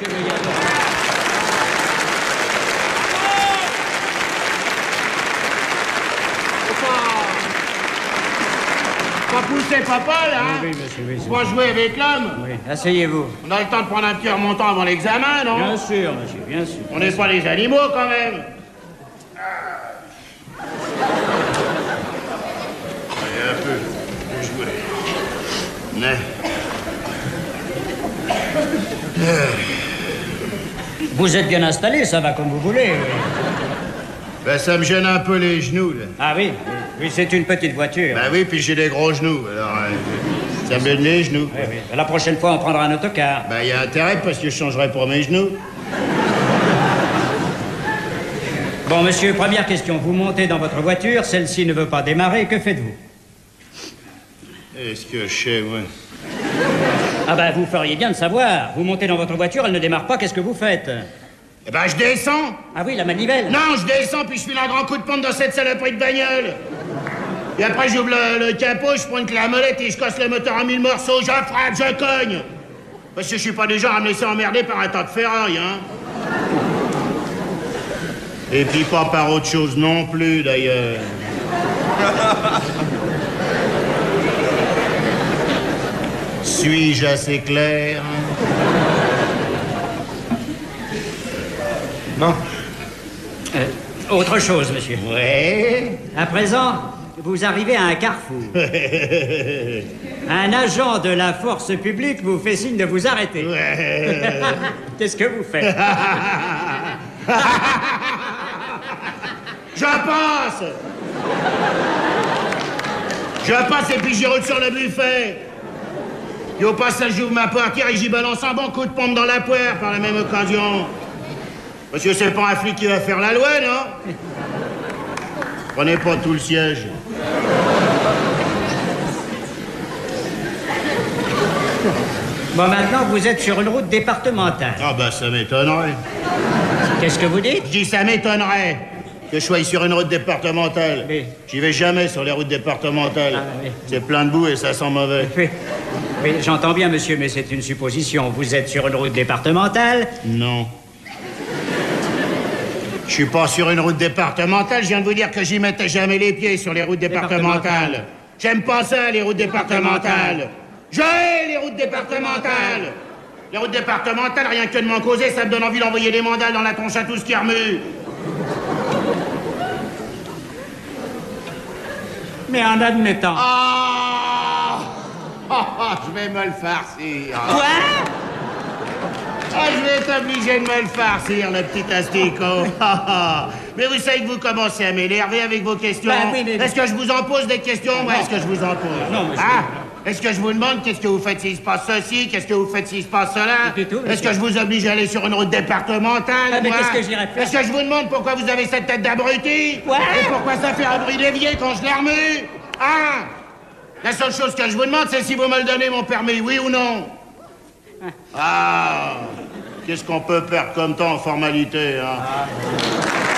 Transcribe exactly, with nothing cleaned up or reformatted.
monsieur Brigadon. Pas pousser papa, là, hein? Oui, oui, monsieur, oui. Faut pas jouer avec l'homme. Oui, asseyez-vous. On a le temps de prendre un petit remontant avant l'examen, non? Bien sûr, monsieur, bien sûr. On n'est pas des animaux, quand même. Allez, un peu. Jouer. Mais... Vous êtes bien installé, ça va comme vous voulez. Oui. Ben, ça me gêne un peu les genoux, là. Ah oui, oui, c'est une petite voiture. Ben oui, puis j'ai des gros genoux, alors... euh, ça me gêne les genoux. Oui, oui. La prochaine fois, on prendra un autocar. Ben, il y a intérêt, parce que je changerai pour mes genoux. Bon, monsieur, première question. Vous montez dans votre voiture, celle-ci ne veut pas démarrer, que faites-vous? Est-ce que je sais, moi? Ah ben, vous feriez bien de savoir. Vous montez dans votre voiture, elle ne démarre pas, qu'est-ce que vous faites? Eh ben, je descends. Ah oui, la manivelle. Non, je descends, puis je file un grand coup de pompe dans cette saloperie de bagnole. Et après, j'ouvre le, le capot, je prends une clé à molette et je casse le moteur en mille morceaux. Je frappe, je cogne. Parce que je suis pas du genre à me laisser emmerder par un tas de ferraille, hein. Et puis pas par autre chose non plus, d'ailleurs. Suis-je assez clair? Bon. Euh, autre chose, monsieur. Ouais. À présent, vous arrivez à un carrefour. Un agent de la force publique vous fait signe de vous arrêter. Ouais. Qu'est-ce que vous faites? Je passe. Je passe et puis j'y roule sur le buffet. Et au passage, j'ouvre ma portière et j'y balance un bon coup de pompe dans la poire par la même occasion. Parce que c'est pas un flic qui va faire la loi, non? Prenez pas tout le siège. Bon, maintenant, vous êtes sur une route départementale. Ah ben, ça m'étonnerait. Qu'est-ce que vous dites? Je dis ça m'étonnerait que je sois sur une route départementale. Oui. J'y vais jamais sur les routes départementales. Ah, oui. C'est plein de boue et ça sent mauvais. Oui, oui, j'entends bien, monsieur, mais c'est une supposition. Vous êtes sur une route départementale? Non. Je suis pas sur une route départementale. Je viens de vous dire que j'y mettais jamais les pieds sur les routes départementales. J'aime pas ça, les routes départementales. Je hais les routes départementales. Les routes départementales, rien que de m'en causer, ça me donne envie d'envoyer des mandales dans la tronche à tout ce qui remue. Mais en admettant... Ah oh, oh, je vais me le farcir. Quoi? Ah, je vais être obligé de me le farcir, le petit asticot. Mais vous savez que vous commencez à m'énerver avec vos questions. Bah, oui, mais... Est-ce que je vous en pose des questions? Moi, est-ce que je vous en pose? Non, monsieur. Ah, est-ce que je vous demande qu'est-ce que vous faites s'il se passe ceci? Qu'est-ce que vous faites s'il se passe cela? Du tout, Est-ce que je vous oblige à aller sur une route départementale? Ah, mais moi? qu'est-ce que j'irais faire? Est-ce que je vous demande pourquoi vous avez cette tête d'abruti? Quoi? Et pourquoi ça fait un bruit d'évier quand je l'ai remue? Ah! La seule chose que je vous demande, c'est si vous me le donnez, mon permis, oui ou non? Ah! Qu'est-ce qu'on peut perdre comme temps en formalité, hein? Ah.